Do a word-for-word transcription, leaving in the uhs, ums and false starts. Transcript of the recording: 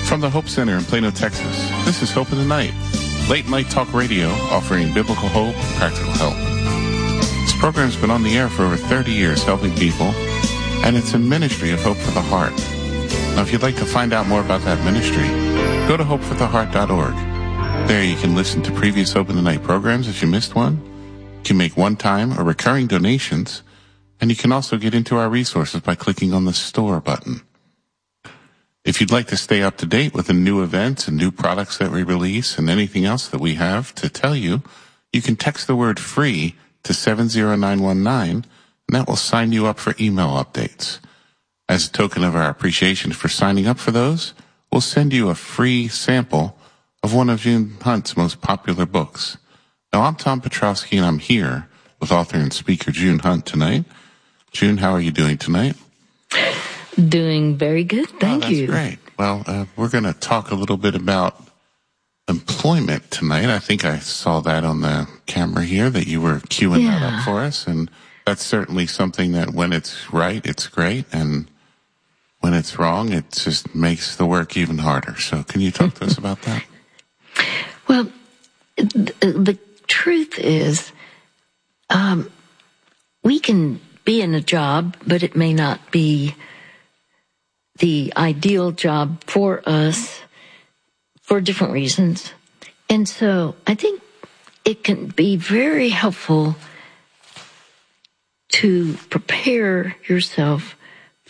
From the Hope Center in Plano, Texas, this is Hope in the Night, late night talk radio offering biblical hope and practical help. This program's been on the air for over thirty years helping people, and it's a ministry of Hope for the Heart. Now, if you'd like to find out more about that ministry, go to hope for the heart dot org. There you can listen to previous Hope in the Night programs if you missed one. You can make one-time or recurring donations, and you can also get into our resources by clicking on the Store button. If you'd like to stay up to date with the new events and new products that we release and anything else that we have to tell you, you can text the word FREE to seven zero nine one nine, and that will sign you up for email updates. As a token of our appreciation for signing up for those, we'll send you a free sample of one of June Hunt's most popular books. Now, I'm Tom Petrowski, and I'm here with author and speaker June Hunt tonight. June, how are you doing tonight? Doing very good, thank oh, that's you. Great. Well, uh, we're going to talk a little bit about employment tonight. I think I saw that on the camera here, that you were queuing yeah. that up for us, and that's certainly something that when it's right, it's great, and when it's wrong, it just makes the work even harder. So can you talk to us about that? Well, the, the truth is, um, we can be in a job, but it may not be the ideal job for us for different reasons. And so I think it can be very helpful to prepare yourself